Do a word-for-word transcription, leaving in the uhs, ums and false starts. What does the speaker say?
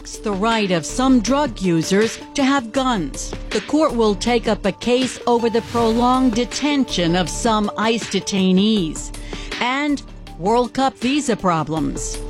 protects the right of some drug users to have guns. The court will take up a case over the prolonged detention of some ICE detainees and World Cup visa problems.